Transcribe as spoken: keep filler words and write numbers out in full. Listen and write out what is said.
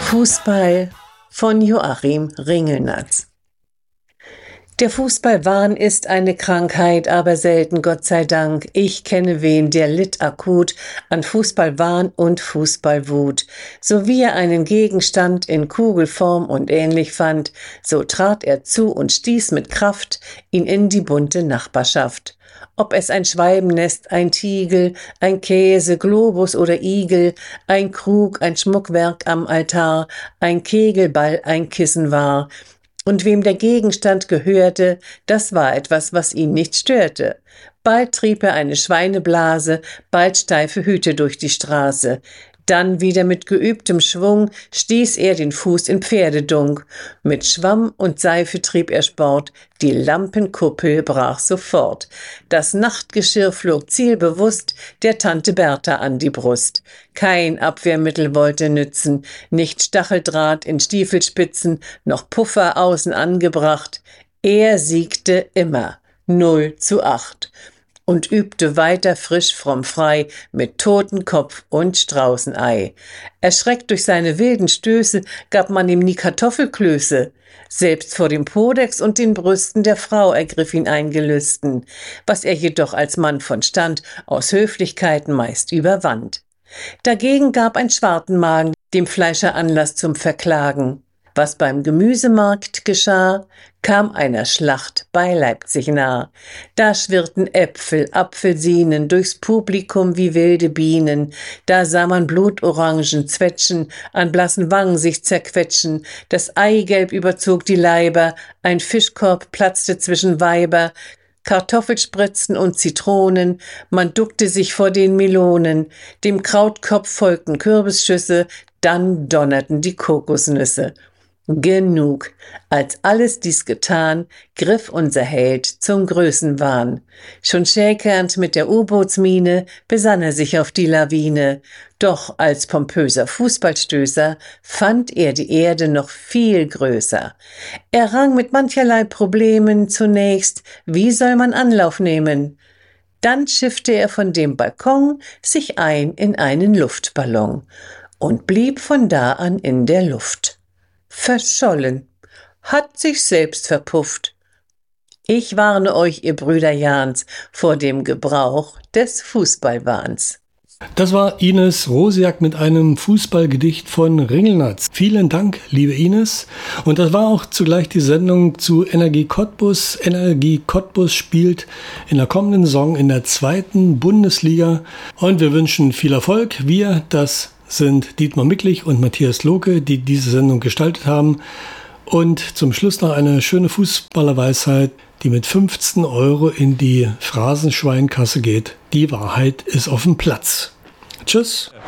Fußball von Joachim Ringelnatz. Der Fußballwahn ist eine Krankheit, aber selten, Gott sei Dank. Ich kenne wen, der litt akut an Fußballwahn und Fußballwut. So wie er einen Gegenstand in Kugelform und ähnlich fand, so trat er zu und stieß mit Kraft ihn in die bunte Nachbarschaft. Ob es ein Schwalbennest, ein Tiegel, ein Käse, Globus oder Igel, ein Krug, ein Schmuckwerk am Altar, ein Kegelball, ein Kissen war. Und wem der Gegenstand gehörte, das war etwas, was ihn nicht störte. Bald trieb er eine Schweineblase, bald steife Hüte durch die Straße. Dann wieder mit geübtem Schwung stieß er den Fuß in Pferdedunk. Mit Schwamm und Seife trieb er Sport, die Lampenkuppel brach sofort. Das Nachtgeschirr flog zielbewusst der Tante Bertha an die Brust. Kein Abwehrmittel wollte nützen, nicht Stacheldraht in Stiefelspitzen, noch Puffer außen angebracht. Er siegte immer, null zu acht. Und übte weiter frisch fromm frei mit Totenkopf und Straußenei. Erschreckt durch seine wilden Stöße gab man ihm nie Kartoffelklöße. Selbst vor dem Podex und den Brüsten der Frau ergriff ihn ein Gelüsten, was er jedoch als Mann von Stand aus Höflichkeiten meist überwand. Dagegen gab ein Schwartenmagen dem Fleischer Anlass zum Verklagen. Was beim Gemüsemarkt geschah, kam einer Schlacht bei Leipzig nah. Da schwirrten Äpfel, Apfelsinen durchs Publikum wie wilde Bienen. Da sah man Blutorangen zwetschen, an blassen Wangen sich zerquetschen. Das Eigelb überzog die Leiber, ein Fischkorb platzte zwischen Weiber. Kartoffelspritzen und Zitronen, man duckte sich vor den Melonen. Dem Krautkopf folgten Kürbisschüsse, dann donnerten die Kokosnüsse. Genug. Als alles dies getan, griff unser Held zum Größenwahn. Schon schäkernd mit der U-Bootsmine besann er sich auf die Lawine. Doch als pompöser Fußballstößer fand er die Erde noch viel größer. Er rang mit mancherlei Problemen zunächst, wie soll man Anlauf nehmen? Dann schiffte er von dem Balkon sich ein in einen Luftballon und blieb von da an in der Luft. Verschollen, hat sich selbst verpufft. Ich warne euch, ihr Brüder Jahns, vor dem Gebrauch des Fußballwahns. Das war Ines Rosiak mit einem Fußballgedicht von Ringelnatz. Vielen Dank, liebe Ines. Und das war auch zugleich die Sendung zu Energie Cottbus. Energie Cottbus spielt in der kommenden Saison in der zweiten Bundesliga. Und wir wünschen viel Erfolg. Wir, das sind Dietmar Micklich und Matthias Lohke, die diese Sendung gestaltet haben. Und zum Schluss noch eine schöne Fußballerweisheit, die mit fünfzehn Euro in die Phrasenschweinkasse geht. Die Wahrheit ist auf dem Platz. Tschüss.